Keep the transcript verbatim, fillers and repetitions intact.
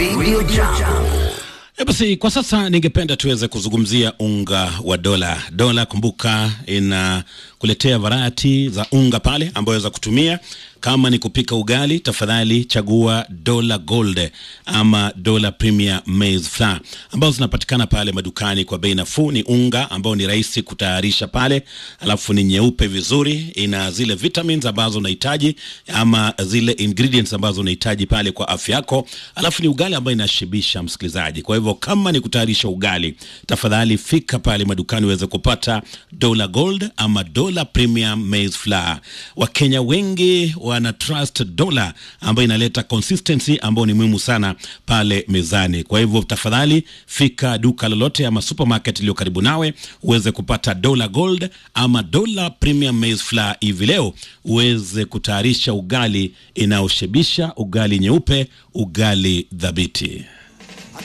Radio Jambo. Basi kwa sasa ningependa tuweze kuzungumzia unga wa dola. Dola, kumbuka, ina kuletea variety za unga pale ambayo waweza kutumia. Kama ni kupika ugali, tafadhali chagua Dola Gold ama Dola Premier Maize Flour ambazo zinapatikana pale madukani kwa bei nafuu. Ni unga ambao ni rahisi kutayarisha pale, alafu ni nyeupe vizuri, ina zile vitamins ambazo unahitaji ama zile ingredients ambazo unahitaji pale kwa afya yako, alafu ni ugali ambao inashibisha msikilizaji. Kwa hivyo kama ni kutayarisha ugali, tafadhali fika pale madukani uweze kupata Dola Gold ama Dola Premier Maize Flour. Wakenya wengi wana trust Dola ambayo inaleta consistency ambayo ni muhimu sana pale mezani. Kwa hivyo tafadhali fika duka lolote ama supermarket iliyo karibu nawe uweze kupata Dola Gold ama Dola Premium Maize Flour hivi leo uweze kutayarisha ugali inaoshibisha, ugali nyeupe, ugali dhabiti.